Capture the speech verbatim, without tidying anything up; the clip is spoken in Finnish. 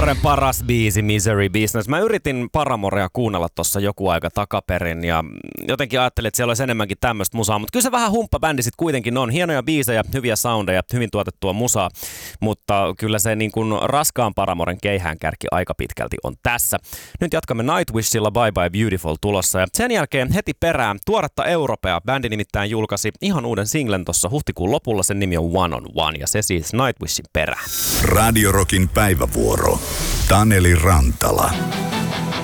Vuoren paras biisi, Misery Business. Mä yritin Paramorea kuunnella tuossa joku aika takaperin ja jotenkin ajattelin, että siellä olisi enemmänkin tämmöistä musaa, mutta kyllä se vähän humppabändi sit kuitenkin on. Hienoja biisejä, hyviä soundeja, hyvin tuotettua musaa, mutta kyllä se niin kuin raskaan Paramoren keihäänkärki aika pitkälti on tässä. Nyt jatkamme Nightwishilla Bye Bye Beautiful tulossa ja sen jälkeen heti perään tuoretta Europea. Bändi nimittäin julkaisi ihan uuden singlen tuossa huhtikuun lopulla, sen nimi on One on One ja se siis Nightwishin perään. Radio Rockin päivävuoro. Taneli Rantala.